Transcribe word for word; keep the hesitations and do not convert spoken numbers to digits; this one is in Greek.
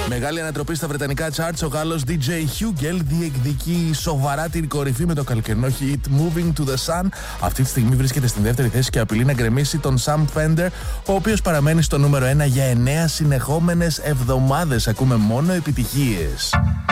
Μεγάλη ανατροπή στα βρετανικά charts. Ο Γάλλος ντι τζέι Hugel διεκδικεί σοβαρά την κορυφή με το καλοκαιρινό hit Moving to the Sun. Αυτή τη στιγμή βρίσκεται στην δεύτερη θέση και απειλεί να γκρεμίσει τον Sam Fender, ο οποίος παραμένει στο νούμερο ένα για εννέα συνεχόμενες εβδομάδες. Ακούμε μόνο επιτυχίες.